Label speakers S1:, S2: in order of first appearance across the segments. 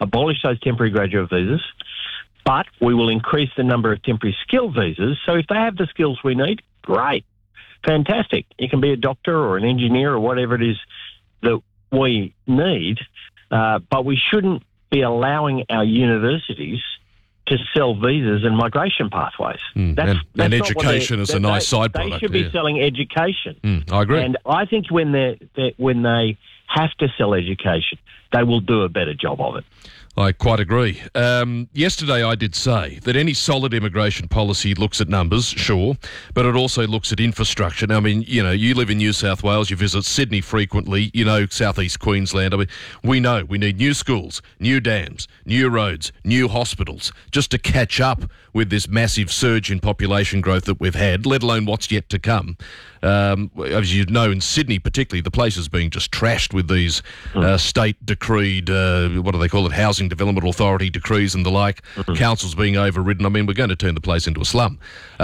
S1: abolish those temporary graduate visas, but we will increase the number of temporary skilled visas. So if they have the skills we need, great, fantastic. You can be a doctor or an engineer or whatever it is that we need, but we shouldn't be allowing our universities to sell visas and migration pathways.
S2: And education is a nice side product.
S1: They should be selling education.
S2: I agree.
S1: And I think when they have to sell education, they will do a better job of it.
S2: I quite agree. Yesterday I did say that any solid immigration policy looks at numbers, sure, but it also looks at infrastructure. Now, I mean, you know, you live in New South Wales, you visit Sydney frequently, you know, southeast Queensland. I mean, we know we need new schools, new dams, new roads, new hospitals, just to catch up with this massive surge in population growth that we've had, let alone what's yet to come. As you know, in Sydney particularly, the place is being just trashed with these state-decreed, what do they call it, Housing Development Authority decrees and the like, councils being overridden. I mean, we're going to turn the place into a slum.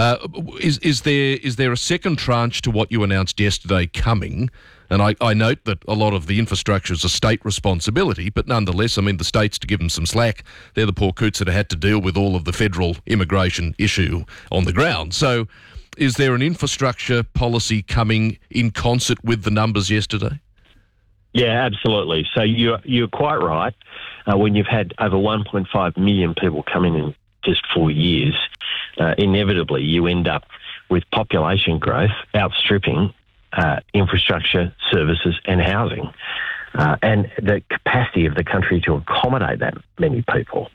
S2: Is there a second tranche to what you announced yesterday coming? And I note that a lot of the infrastructure is a state responsibility, but nonetheless, I mean, the states, to give them some slack, they're the poor coots that have had to deal with all of the federal immigration issue on the ground. So is there an infrastructure policy coming in concert with the numbers yesterday?
S1: Yeah, absolutely. So you're quite right. When you've had over 1.5 million people coming in just 4 years, inevitably you end up with population growth outstripping infrastructure, services and housing. And the capacity of the country to accommodate that many people.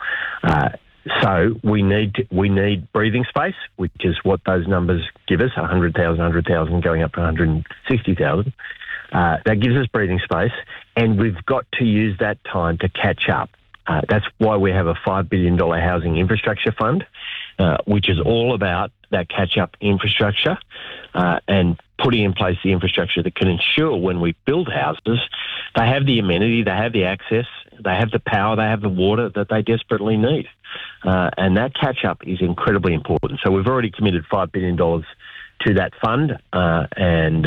S1: So we need breathing space, which is what those numbers give us, 100,000 going up to 160,000. That gives us breathing space, and we've got to use that time to catch up. That's why we have a $5 billion housing infrastructure fund, which is all about that catch-up infrastructure and putting in place the infrastructure that can ensure when we build houses, they have the amenity, they have the access, they have the power, they have the water that they desperately need. And that catch-up is incredibly important. So we've already committed $5 billion to that fund, and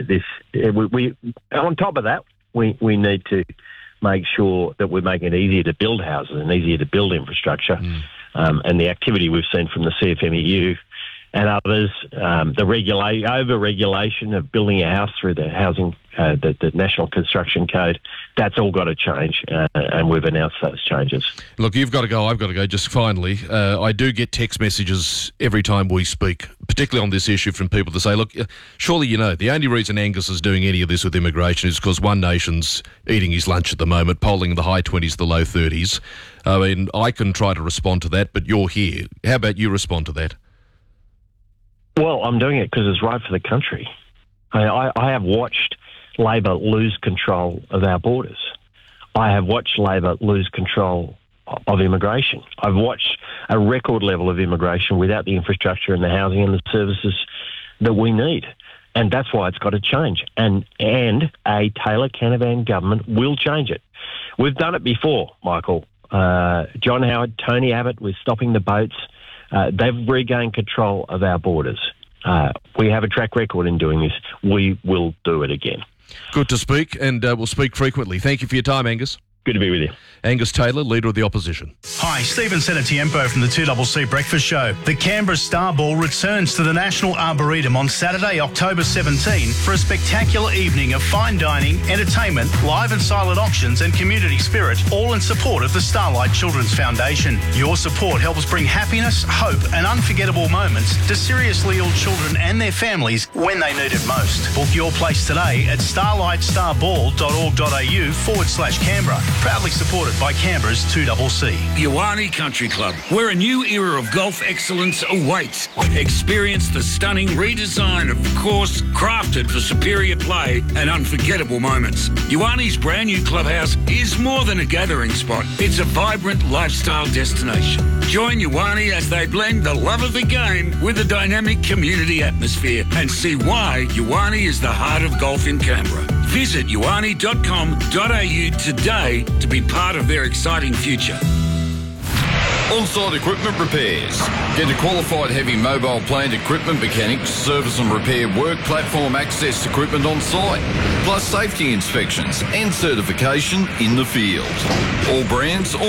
S1: on top of that, we need to make sure that we're making it easier to build houses and easier to build infrastructure. And the activity we've seen from the CFMEU and others, the over-regulation of building a house through the housing, the National Construction Code, that's all got to change, and we've announced those changes.
S2: Look, you've got to go, I've got to go. Just finally, I do get text messages every time we speak, particularly on this issue, from people that say, look, surely you know, the only reason Angus is doing any of this with immigration is because one nation's eating his lunch at the moment, polling in the high 20s, the low 30s. I mean, I can try to respond to that, but you're here. How about you respond to that?
S1: Well, I'm doing it because it's right for the country. I have watched Labor lose control of our borders. I have watched Labor lose control of immigration. I've watched a record level of immigration without the infrastructure and the housing and the services that we need. And that's why it's got to change. And a Taylor Canavan government will change it. We've done it before, Michael. John Howard, Tony Abbott with stopping the boats. They've regained control of our borders. We have a track record in doing this. We will do it again.
S2: Good to speak, and we'll speak frequently. Thank you for your time, Angus.
S1: Good to be with you.
S2: Angus Taylor, Leader of the Opposition.
S3: Hi, Stephen Senatiempo from the 2CC Breakfast Show. The Canberra Star Ball returns to the National Arboretum on Saturday, October 17 for a spectacular evening of fine dining, entertainment, live and silent auctions and community spirit, all in support of the Starlight Children's Foundation. Your support helps bring happiness, hope and unforgettable moments to seriously ill children and their families when they need it most. Book your place today at starlightstarBall.org.au/Canberra. Proudly supported by Canberra's 2CC.
S4: Yoani Country Club, where a new era of golf excellence awaits. Experience the stunning redesign of the course, crafted for superior play and unforgettable moments. Yoani's brand new clubhouse is more than a gathering spot. It's a vibrant lifestyle destination. Join Yoani as they blend the love of the game with a dynamic community atmosphere and see why Yoani is the heart of golf in Canberra. Visit yoani.com.au today to be part of their exciting future.
S5: On-site equipment repairs. Get a qualified heavy mobile plant equipment mechanic to service and repair work platform access equipment on site, plus safety inspections and certification in the field. All brands,